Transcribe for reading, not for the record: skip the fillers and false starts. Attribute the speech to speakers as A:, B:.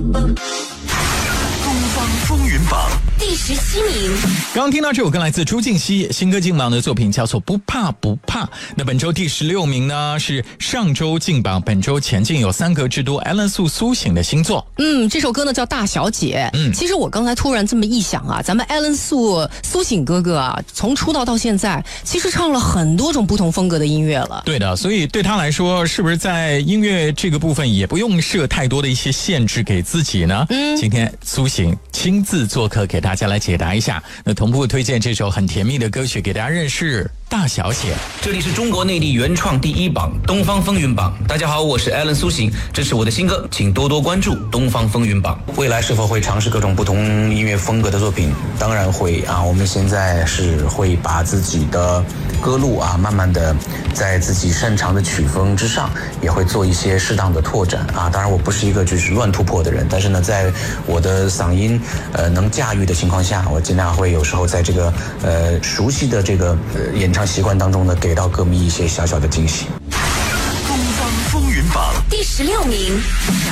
A: 东方风云榜
B: 第17名。
C: 刚刚听到这首歌来自朱婧汐新歌进榜的作品叫做《不怕不怕》。那本周第16名呢是上周进榜，本周前进有3格之多 Alan 苏醒的新作。
D: 这首歌呢叫《大小姐》。其实我刚才突然这么一想啊，咱们 Alan 苏醒哥哥啊，从出道到现在，其实唱了很多种不同风格的音乐了。
C: 对的，所以对他来说，是不是在音乐这个部分也不用设太多的一些限制给自己呢？今天苏醒亲自做客给大家来解答一下。那同步推荐这首很甜蜜的歌曲给大家认识大小姐。
E: 这里是中国内地原创第1榜东方风云榜。大家好，我是 Alan 苏醒，这是我的新歌，请多多关注东方风云榜。未来是否会尝试各种不同音乐风格的作品？当然会啊，我们现在是会把自己的歌路啊，慢慢的在自己擅长的曲风之上，也会做一些适当的拓展啊。当然我不是一个就是乱突破的人，但是呢，在我的嗓音能驾驭的情况下，我尽量会有时候在这个熟悉的这个演唱习惯当中呢，给到歌迷一些小小的惊喜。
A: 东方风云榜
B: 第16名。